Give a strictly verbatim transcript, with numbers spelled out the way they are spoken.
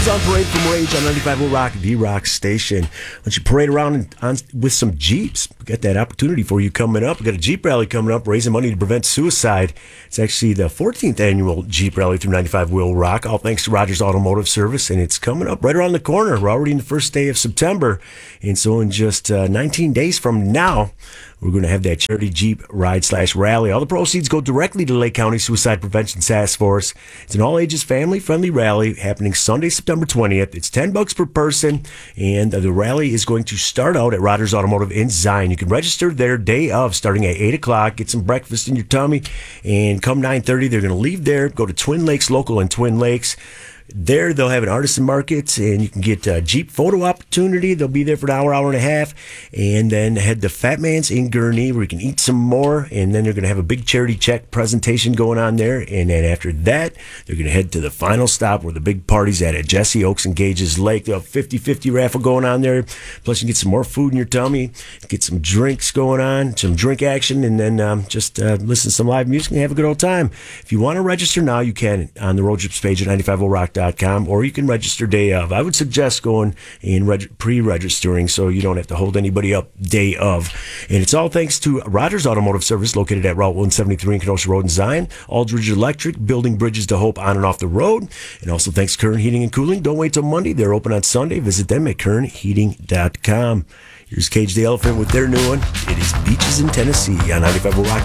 Boys on Parade from Rage on ninety-five point oh Rock, the Rock station. Why don't you parade around and, on, with some Jeeps? We got that opportunity for you coming up. We got a Jeep rally coming up, raising money to prevent suicide. It's actually the fourteenth annual Jeep rally through ninety-five point oh Rock, all thanks to Rogers Automotive Service, and it's coming up right around the corner. We're already in the first day of September, and so in just uh, nineteen days from now, we're going to have that charity Jeep ride slash rally. All the proceeds go directly to Lake County Suicide Prevention Task Force. It's an all-ages, family-friendly rally happening Sunday, September twentieth. It's ten bucks per person, and the rally is going to start out at Rogers Automotive in Zion. You can register their day of, starting at eight o'clock, get some breakfast in your tummy, and come nine thirty, they're going to leave there, go to Twin Lakes Local in Twin Lakes. There, they'll have an artisan market, and you can get a Jeep photo opportunity. They'll be there for an hour, hour and a half, and then head to Fat Man's in Gurnee, where you can eat some more, and then they're going to have a big charity check presentation going on there, and then after that, they're going to head to the final stop where the big party's at, at Jesse Oaks and Gages Lake. They'll have fifty-fifty raffle going on there, plus you can get some more food in your tummy, get some drinks going on, some drink action, and then um, just uh, listen to some live music and have a good old time. If you want to register now, you can on the Road Trips page at ninety-five point oh rock dot com, or you can register day of. I would suggest going and reg- pre-registering so you don't have to hold anybody up day of. And it's all thanks to Rogers Automotive Service, located at Route one seventy-three in Kenosha Road in Zion. Aldridge Electric, building bridges to hope on and off the road. And also thanks to Current Heating and Cooling. Don't wait till Monday. They're open on Sunday. Visit them at current heating dot com. Here's Cage the Elephant with their new one. It is Beaches in Tennessee on ninety-five point oh Rock.